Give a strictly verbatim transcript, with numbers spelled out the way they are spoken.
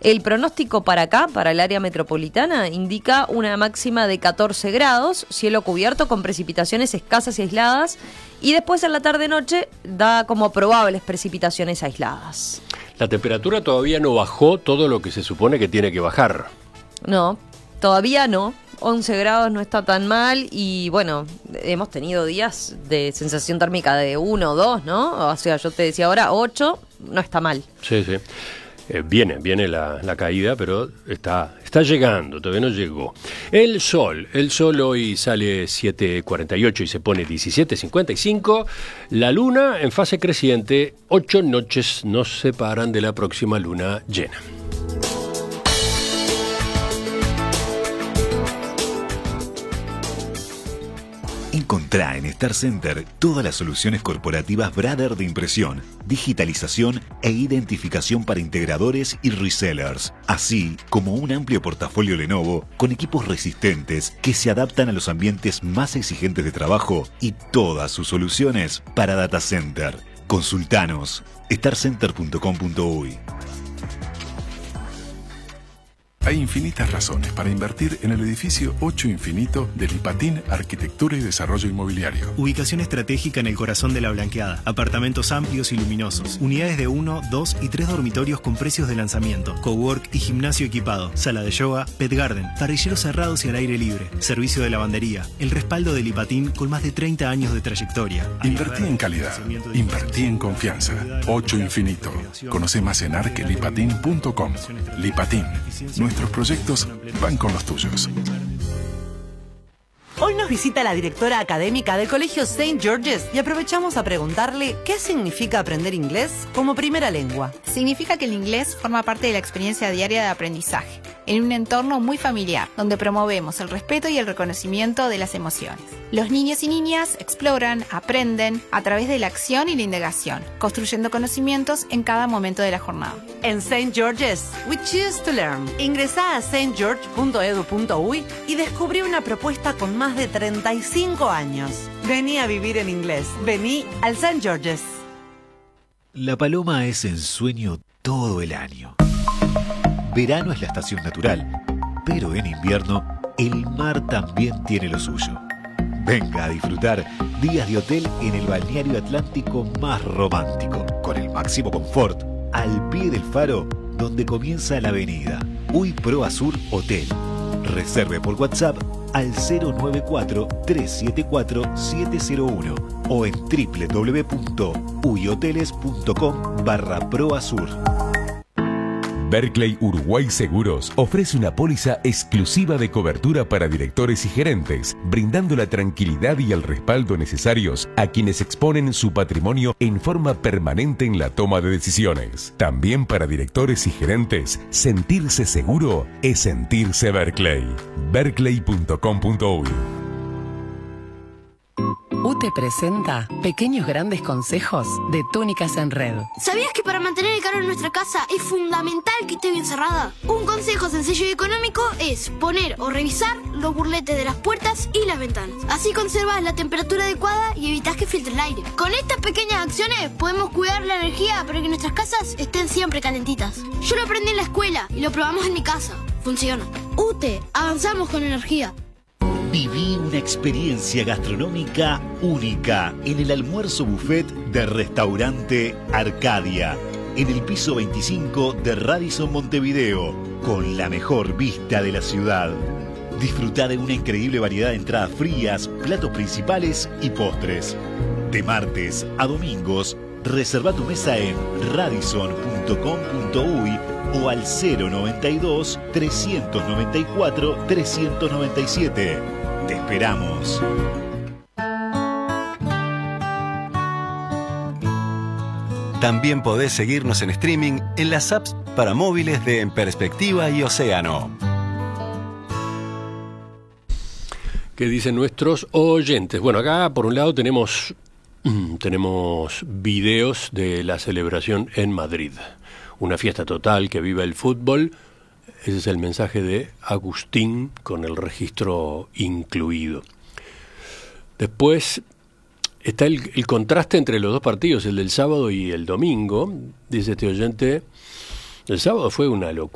El pronóstico para acá, para el área metropolitana, indica una máxima de catorce grados, cielo cubierto con precipitaciones escasas y aisladas, y después en la tarde-noche da como probables precipitaciones aisladas. La temperatura todavía no bajó todo lo que se supone que tiene que bajar. No, todavía no. once grados no está tan mal y bueno, hemos tenido días de sensación térmica de uno o dos, ¿no? O sea, yo te decía ahora ocho, no está mal. Sí, sí. Eh, viene, viene la, la caída, pero está, está llegando, todavía no llegó. El sol, el sol hoy sale siete cuarenta y ocho y se pone diecisiete cincuenta y cinco. La luna en fase creciente, ocho noches nos separan de la próxima luna llena. Encontrá en Star Center todas las soluciones corporativas Brother de impresión, digitalización e identificación para integradores y resellers, así como un amplio portafolio Lenovo con equipos resistentes que se adaptan a los ambientes más exigentes de trabajo y todas sus soluciones para data center. Consultanos star center punto com punto uy. Hay infinitas razones para invertir en el edificio ocho Infinito de Lipatín Arquitectura y Desarrollo Inmobiliario. Ubicación estratégica en el corazón de la Blanqueada. Apartamentos amplios y luminosos. Unidades de uno, dos y tres dormitorios con precios de lanzamiento. Cowork y gimnasio equipado. Sala de yoga, pet garden. Parrilleros cerrados y al aire libre. Servicio de lavandería. El respaldo de Lipatín con más de treinta años de trayectoria. Invertí en calidad. Invertí en confianza. ocho Infinito. Conoce más en arquelipatín punto com. Lipatín. Nuestros proyectos van con los tuyos. Hoy nos visita la directora académica del Colegio Saint George's y aprovechamos a preguntarle qué significa aprender inglés como primera lengua. Significa que el inglés forma parte de la experiencia diaria de aprendizaje, en un entorno muy familiar, donde promovemos el respeto y el reconocimiento de las emociones. Los niños y niñas exploran, aprenden a través de la acción y la indagación, construyendo conocimientos en cada momento de la jornada. En Saint George's, we choose to learn. Ingresá a saint george punto edu punto uy y descubrí una propuesta con más de treinta y cinco años. Vení a vivir en inglés. Vení al Saint George's. La Paloma es ensueño todo el año. Verano es la estación natural, pero en invierno el mar también tiene lo suyo. Venga a disfrutar días de hotel en el balneario atlántico más romántico, con el máximo confort, al pie del faro donde comienza la avenida. Uy Pro Azur Hotel. Reserve por WhatsApp al cero nueve cuatro, tres siete cuatro, siete cero uno o en doble u doble u doble u punto uyhoteles punto com barra proazur. Berkeley Uruguay Seguros ofrece una póliza exclusiva de cobertura para directores y gerentes, brindando la tranquilidad y el respaldo necesarios a quienes exponen su patrimonio en forma permanente en la toma de decisiones. También para directores y gerentes, sentirse seguro es sentirse Berkeley. berkeley punto com punto uy. U T E presenta Pequeños Grandes Consejos de Túnicas en Red. ¿Sabías que para mantener el calor en nuestra casa es fundamental que esté bien cerrada? Un consejo sencillo y económico es poner o revisar los burletes de las puertas y las ventanas. Así conservas la temperatura adecuada y evitas que filtre el aire. Con estas pequeñas acciones podemos cuidar la energía para que nuestras casas estén siempre calentitas. Yo lo aprendí en la escuela y lo probamos en mi casa. Funciona. U T E, avanzamos con energía. Viví una experiencia gastronómica única en el almuerzo buffet de Restaurante Arcadia, en el piso veinticinco de Radisson Montevideo, con la mejor vista de la ciudad. Disfruta de una increíble variedad de entradas frías, platos principales y postres. De martes a domingos, reserva tu mesa en radisson punto com punto uy o al cero noventa y dos, trescientos noventa y cuatro, trescientos noventa y siete. Te esperamos. También podés seguirnos en streaming en las apps para móviles de En Perspectiva y Océano. ¿Qué dicen nuestros oyentes? Bueno, acá por un lado tenemos, tenemos videos de la celebración en Madrid. Una fiesta total, que viva el fútbol. Ese es el mensaje de Agustín, con el registro incluido. Después está el, el contraste entre los dos partidos, el del sábado y el domingo. Dice este oyente, el sábado fue una locura.